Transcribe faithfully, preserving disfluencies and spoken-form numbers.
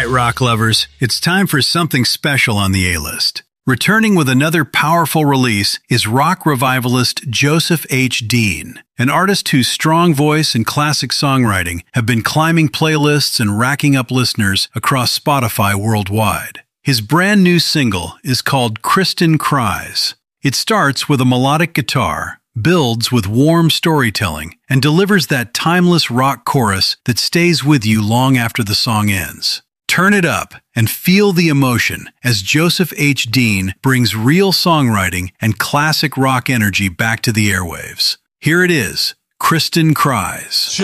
rock lovers, it's time for something special on the A-List. Returning with another powerful release is rock revivalist Joseph H. Dean, an artist whose strong voice and classic songwriting have been climbing playlists and racking up listeners across Spotify worldwide. His brand new single is called Kristen Cries. It starts with a melodic guitar, builds with warm storytelling, and delivers that timeless rock chorus that stays with you long after the song ends. Turn it up and feel the emotion as Joseph H. Dean brings real songwriting and classic rock energy back to the airwaves. Here it is, Kristen Cries.